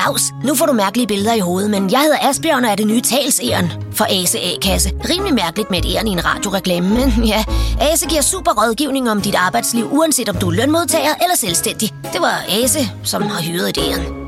Dags, nu får du mærkelige billeder i hovedet, men jeg hedder Asbjørn og er det nye talsæren for Ase A-kasse. Rimelig mærkeligt med et æren i en radioreklame, men ja, Ase giver super rådgivning om dit arbejdsliv, uanset om du er lønmodtager eller selvstændig. Det var Ase, som har hyret et æren.